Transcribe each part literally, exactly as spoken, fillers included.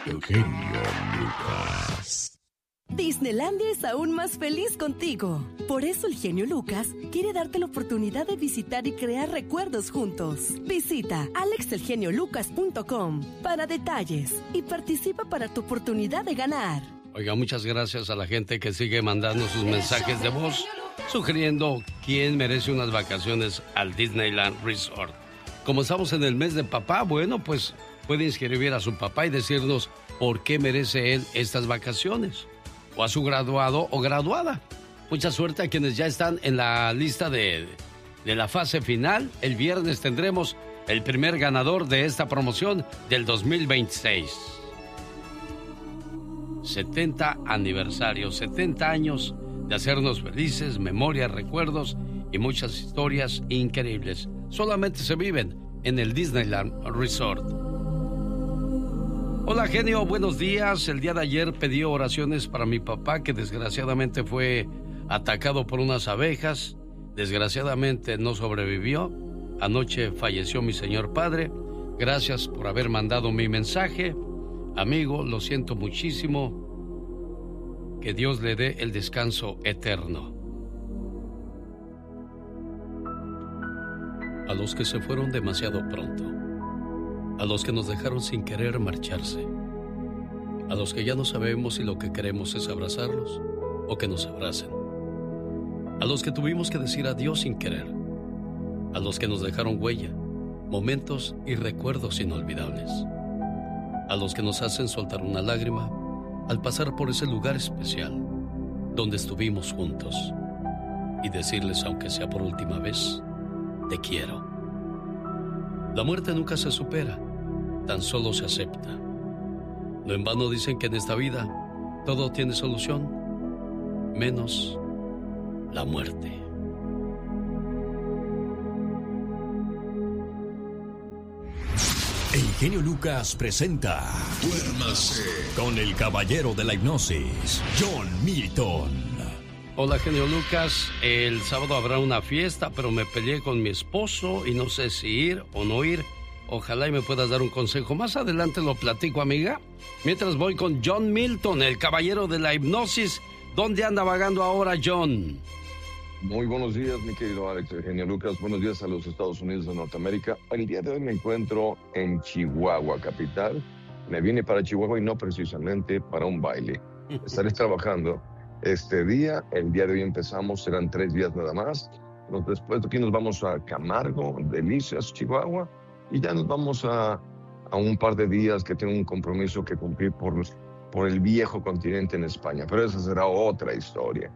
El genio Lucas. Disneylandia es aún más feliz contigo. Por eso el genio Lucas quiere darte la oportunidad de visitar y crear recuerdos juntos. Visita alex el genio lucas punto com para detalles y participa para tu oportunidad de ganar. Oiga, muchas gracias a la gente que sigue mandando sus mensajes de voz sugiriendo quién merece unas vacaciones al Disneyland Resort. Como estamos en el mes de papá, bueno, pues puede inscribir a su papá y decirnos por qué merece él estas vacaciones. O a su graduado o graduada. Mucha suerte a quienes ya están en la lista de, de la fase final. El viernes tendremos el primer ganador de esta promoción del dos mil veintiséis. setenta aniversario, setenta años de hacernos felices, memorias, recuerdos y muchas historias increíbles. Solamente se viven en el Disneyland Resort. Hola, genio, buenos días. El día de ayer pedí oraciones para mi papá, que desgraciadamente fue atacado por unas abejas. Desgraciadamente no sobrevivió. Anoche falleció mi señor padre. Gracias por haber mandado mi mensaje. Amigo, lo siento muchísimo. Que Dios le dé el descanso eterno. A los que se fueron demasiado pronto. A los que nos dejaron sin querer marcharse. A los que ya no sabemos si lo que queremos es abrazarlos o que nos abracen. A los que tuvimos que decir adiós sin querer. A los que nos dejaron huella, momentos y recuerdos inolvidables. A los que nos hacen soltar una lágrima al pasar por ese lugar especial donde estuvimos juntos. Y decirles, aunque sea por última vez, te quiero. La muerte nunca se supera, tan solo se acepta. No en vano dicen que en esta vida todo tiene solución, menos la muerte. El genio Lucas presenta Duérmase con el caballero de la hipnosis, John Milton. Hola, genio Lucas. El sábado habrá una fiesta, pero me peleé con mi esposo y no sé si ir o no ir. Ojalá y me puedas dar un consejo. Más adelante lo platico, amiga. Mientras voy con John Milton, el caballero de la hipnosis. ¿Dónde anda vagando ahora, John? Muy buenos días, mi querido Alex, el genio Lucas. Buenos días a los Estados Unidos de Norteamérica. El día de hoy me encuentro en Chihuahua, capital. Me vine para Chihuahua y no precisamente para un baile. Estaré trabajando este día. El día de hoy empezamos, serán tres días nada más. Después de aquí nos vamos a Camargo, Delicias, Chihuahua. Y ya nos vamos a, a un par de días que tengo un compromiso que cumplir por, por el viejo continente en España. Pero esa será otra historia.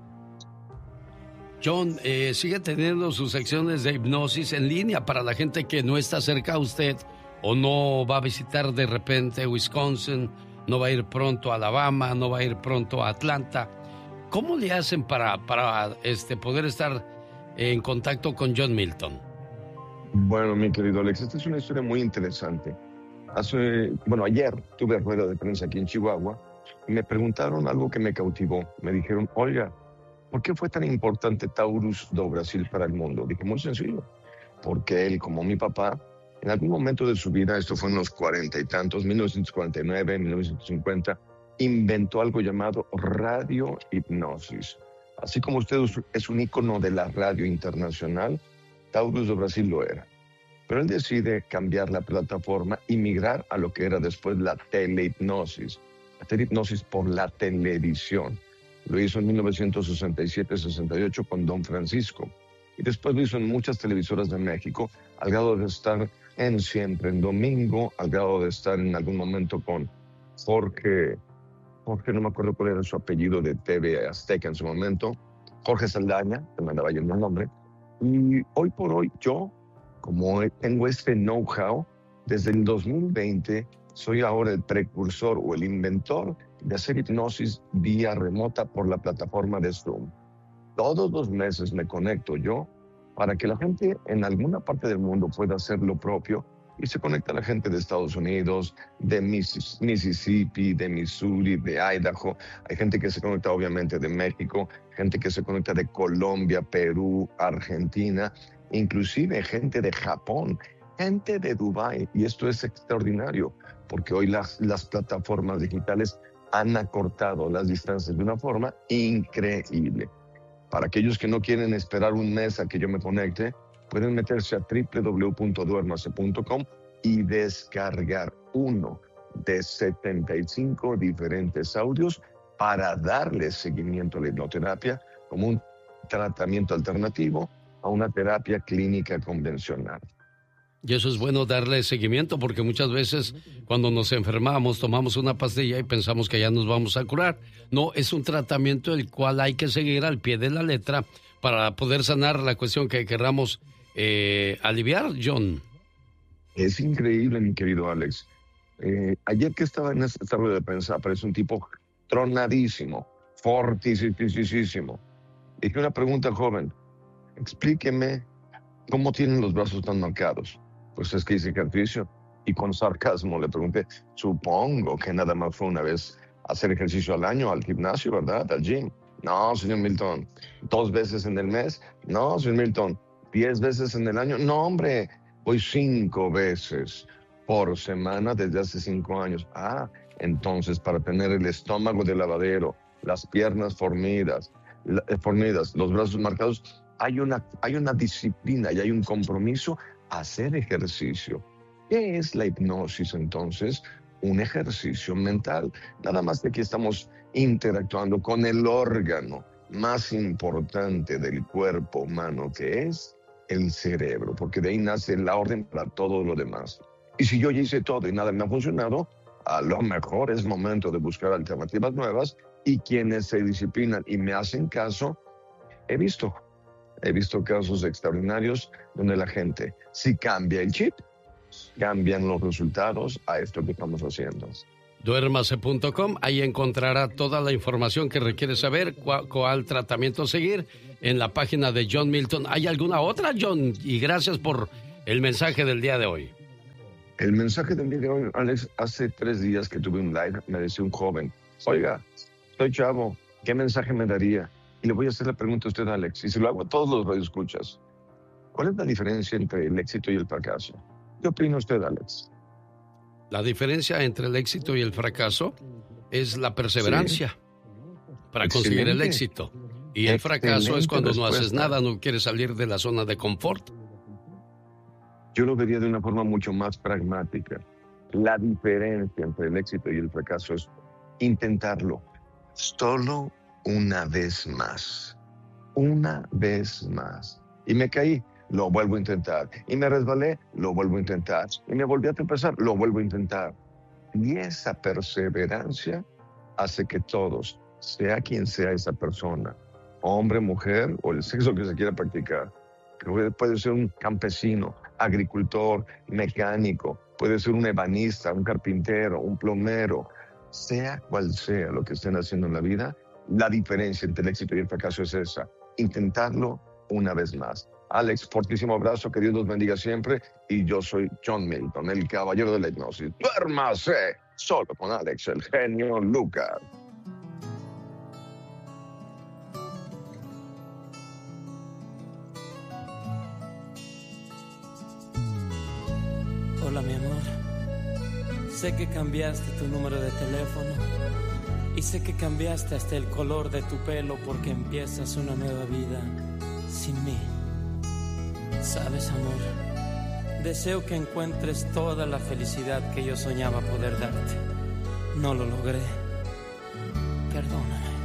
John, eh, sigue teniendo sus secciones de hipnosis en línea para la gente que no está cerca a usted o no va a visitar de repente Wisconsin, no va a ir pronto a Alabama, no va a ir pronto a Atlanta. ¿Cómo le hacen para, para este, poder estar en contacto con John Milton? Bueno, mi querido Alex, esta es una historia muy interesante. Hace, bueno, ayer tuve rueda de prensa aquí en Chihuahua y me preguntaron algo que me cautivó. Me dijeron, oiga, ¿por qué fue tan importante Taurus do Brasil para el mundo? Dije, muy sencillo, porque él, como mi papá, en algún momento de su vida, esto fue en los cuarenta y tantos, mil novecientos cuarenta y nueve, mil novecientos cincuenta, inventó algo llamado radiohipnosis. Así como usted es un ícono de la radio internacional, Taurus do Brasil lo era. Pero él decide cambiar la plataforma y migrar a lo que era después la telehipnosis. La telehipnosis por la televisión. Lo hizo en mil novecientos sesenta y siete sesenta y ocho con Don Francisco. Y después lo hizo en muchas televisoras de México, al grado de estar en Siempre en Domingo, al grado de estar en algún momento con Jorge, Jorge no me acuerdo cuál era su apellido de T V Azteca en su momento, Jorge Saldaña, que me andaba yendo el nombre. Y hoy por hoy yo, como tengo este know-how, desde el dos mil veinte soy ahora el precursor o el inventor de hacer hipnosis vía remota por la plataforma de Zoom. Todos los meses me conecto yo para que la gente en alguna parte del mundo pueda hacer lo propio y se conecta la gente de Estados Unidos, de Mississippi, de Missouri, de Idaho. Hay gente que se conecta obviamente de México, gente que se conecta de Colombia, Perú, Argentina, inclusive gente de Japón, gente de Dubái, y esto es extraordinario, porque hoy las, las plataformas digitales han acortado las distancias de una forma increíble. Para aquellos que no quieren esperar un mes a que yo me conecte, pueden meterse a doble u doble u doble u punto duermase punto com y descargar uno de setenta y cinco diferentes audios para darle seguimiento a la hipnoterapia como un tratamiento alternativo a una terapia clínica convencional. Y eso es bueno, darle seguimiento, porque muchas veces cuando nos enfermamos tomamos una pastilla y pensamos que ya nos vamos a curar. No, es un tratamiento el cual hay que seguir al pie de la letra para poder sanar la cuestión que querramos eh, aliviar, John. Es increíble, mi querido Alex. Eh, ayer que estaba en esta rueda de prensa aparece un tipo tronadísimo, fortísimo. Dije una pregunta al joven: explíqueme cómo tienen los brazos tan marcados. Pues es que hice ejercicio. Y con sarcasmo le pregunté: supongo que nada más fue una vez hacer ejercicio al año, al gimnasio, ¿verdad? Al gym. No, señor Milton. ¿Dos veces en el mes? No, señor Milton. ¿Diez veces en el año? No, hombre. Voy cinco veces por semana desde hace cinco años. Ah, entonces para tener el estómago de lavadero, las piernas fornidas, la, eh, fornidas, los brazos marcados, hay una, hay una disciplina y hay un compromiso a hacer ejercicio. ¿Qué es la hipnosis entonces? Un ejercicio mental. Nada más que aquí estamos interactuando con el órgano más importante del cuerpo humano, que es el cerebro, porque de ahí nace la orden para todo lo demás. Y si yo ya hice todo y nada me ha funcionado, a lo mejor es momento de buscar alternativas nuevas, y quienes se disciplinan y me hacen caso, he visto, he visto casos extraordinarios donde la gente, si cambia el chip, cambian los resultados a esto que estamos haciendo. duermase punto com, ahí encontrará toda la información que requiere saber, cuál, cuál tratamiento seguir en la página de John Milton. ¿Hay alguna otra, John? Y gracias por el mensaje del día de hoy. El mensaje del día de hoy, Alex, hace tres días que tuve un live, me decía un joven: oiga, estoy chavo, ¿qué mensaje me daría? Y le voy a hacer la pregunta a usted, Alex, y se lo hago a todos los radioescuchas. ¿Cuál es la diferencia entre el éxito y el fracaso? ¿Qué opina usted, Alex? La diferencia entre el éxito y el fracaso es la perseverancia, sí, para conseguir el éxito. Y el Excelente fracaso es cuando respuesta. No haces nada, no quieres salir de la zona de confort. Yo lo vería de una forma mucho más pragmática. La diferencia entre el éxito y el fracaso es intentarlo solo una vez más. Una vez más. Y me caí, lo vuelvo a intentar. Y me resbalé, lo vuelvo a intentar. Y me volví a tropezar, lo vuelvo a intentar. Y esa perseverancia hace que todos, sea quien sea esa persona, hombre, mujer o el sexo que se quiera practicar, que puede ser un campesino, agricultor, mecánico, puede ser un ebanista, un carpintero, un plomero, sea cual sea lo que estén haciendo en la vida, la diferencia entre el éxito y el fracaso es esa: intentarlo una vez más. Alex, fortísimo abrazo, que Dios los bendiga siempre, y yo soy John Milton, el caballero de la hipnosis. Duérmase solo con Alex, el genio Lucas. Hola, mi amor. Sé que cambiaste tu número de teléfono y sé que cambiaste hasta el color de tu pelo porque empiezas una nueva vida sin mí. Sabes, amor, deseo que encuentres toda la felicidad que yo soñaba poder darte. No lo logré. Perdóname.